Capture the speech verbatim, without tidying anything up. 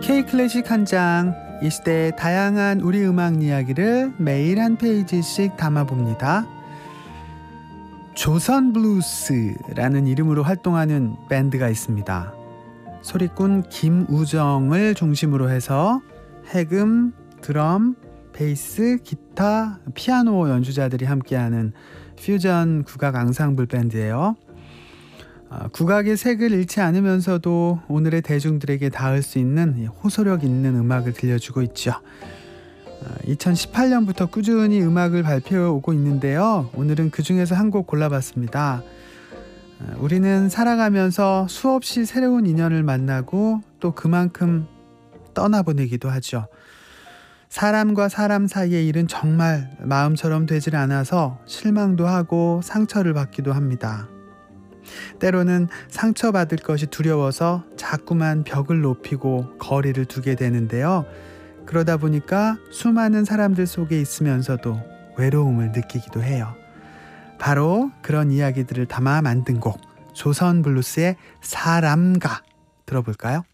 K-클래식 한 장, 이 시대의 다양한 우리 음악 이야기를 매일 한 페이지씩 담아봅니다. 조선블루스라는 이름으로 활동하는 밴드가 있습니다. 소리꾼 김우정을 중심으로 해서 해금, 드럼, 베이스, 기타, 피아노 연주자들이 함께하는 퓨전 국악 앙상블 밴드예요. 국악의 색을 잃지 않으면서도 오늘의 대중들에게 닿을 수 있는 호소력 있는 음악을 들려주고 있죠. 이천십팔 년부터 꾸준히 음악을 발표해 오고 있는데요. 오늘은 그 중에서 한 곡 골라봤습니다. 우리는 살아가면서 수없이 새로운 인연을 만나고 또 그만큼 떠나보내기도 하죠. 사람과 사람 사이의 일은 정말 마음처럼 되질 않아서 실망도 하고 상처를 받기도 합니다. 때로는 상처받을 것이 두려워서 자꾸만 벽을 높이고 거리를 두게 되는데요. 그러다 보니까 수많은 사람들 속에 있으면서도 외로움을 느끼기도 해요. 바로 그런 이야기들을 담아 만든 곡, 조선블루스의 사람가 들어볼까요?